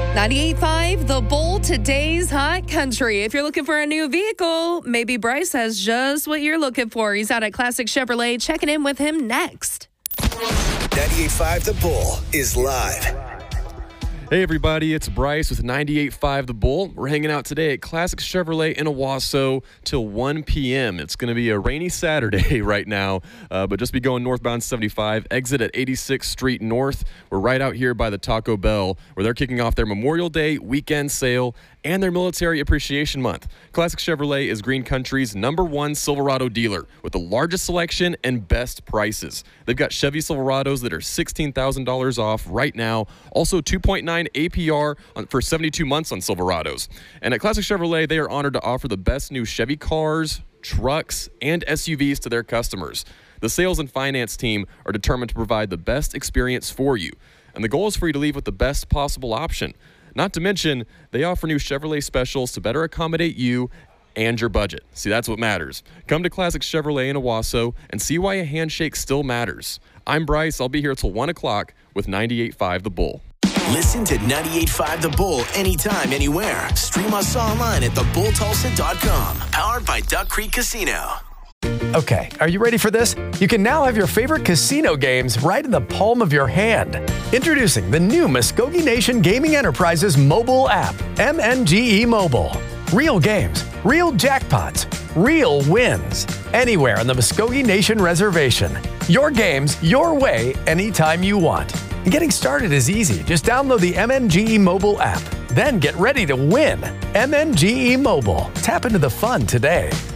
98.5 The Bull, today's hot country. If you're looking for a new vehicle, maybe Bryce has just what you're looking for. He's out at Classic Chevrolet. Checking in with him next. 98.5 The Bull is live. Hey everybody, it's Bryce with 98.5 The Bull. We're hanging out today at Classic Chevrolet in Owasso till 1 p.m. It's going to be a rainy Saturday right now, but just be going northbound 75, exit at 86th Street North. We're right out here by the Taco Bell, where they're kicking off their Memorial Day weekend sale and their Military Appreciation Month. Classic Chevrolet is Green Country's #1 Silverado dealer with the largest selection and best prices. They've got Chevy Silverados that are $16,000 off right now. Also 2.9 APR for 72 months on Silverados. And at Classic Chevrolet, they are honored to offer the best new Chevy cars, trucks, and SUVs to their customers. The sales and finance team are determined to provide the best experience for you. And the goal is for you to leave with the best possible option. Not to mention, they offer new Chevrolet specials to better accommodate you and your budget. See, that's what matters. Come to Classic Chevrolet in Owasso and see why a handshake still matters. I'm Bryce. I'll be here till 1 o'clock with 98.5 The Bull. Listen to 98.5 The Bull anytime, anywhere. Stream us online at thebulltulsa.com. Powered by Duck Creek Casino. Okay, are you ready for this? You can now have your favorite casino games right in the palm of your hand. Introducing the new Muskogee Nation Gaming Enterprises mobile app, MNGE Mobile. Real games, real jackpots, real wins. Anywhere on the Muskogee Nation Reservation. Your games, your way, anytime you want. And getting started is easy. Just download the MNGE Mobile app. Then get ready to win. MNGE Mobile. Tap into the fun today.